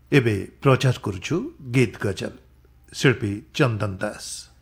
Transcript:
ଏବେ ପ୍ରଚାର କରୁଛୁ ଗୀତ ଗଜଲ ଶିଳ୍ପୀ ଚନ୍ଦନ ଦାସ।